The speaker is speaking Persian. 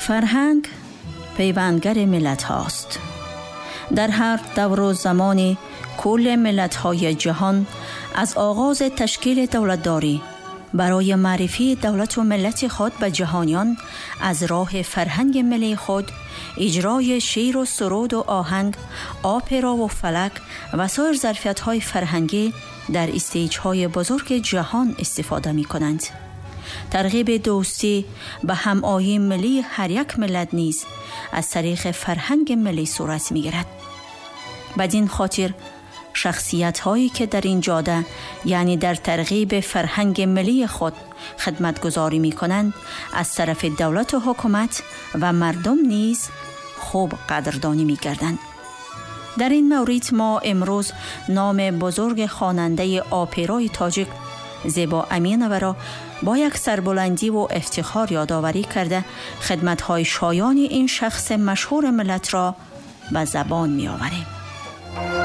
فرهنگ پیوندگر ملت هاست. در هر دور و زمانی کل ملت های جهان از آغاز تشکیل دولتداری برای معرفی دولت و ملت خود به جهانیان از راه فرهنگ ملی خود اجرای شعر و سرود و آهنگ، آپرا و فلک و سایر ظرفیت‌های فرهنگی در استیج‌های بزرگ جهان استفاده می‌کنند. ترغیب دوستی به هم‌آیی ملی هر یک ملت نیز از طریق فرهنگ ملی صورت می‌گیرد. بدین خاطر شخصیت‌هایی که در این جاده یعنی در ترغیب فرهنگ ملی خود خدمتگزاری می‌کنند از طرف دولت و حکومت و مردم نیز خوب قدردانی می‌گردند. در این مورد ما امروز نام بزرگ خواننده آپرای تاجیک زیبا امینова را با یک سربلندی و افتخار یادآوری کرده خدمت‌های شایان این شخص مشهور ملت را به زبان می‌آوریم.